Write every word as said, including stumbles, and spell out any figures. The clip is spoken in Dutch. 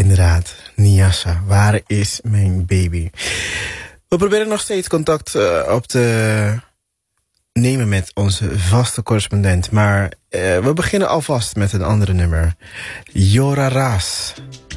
inderdaad. Nyasha, waar is mijn baby? We proberen nog steeds contact uh, op te nemen met onze vaste correspondent. Maar uh, we beginnen alvast met een andere nummer. Jora Raas.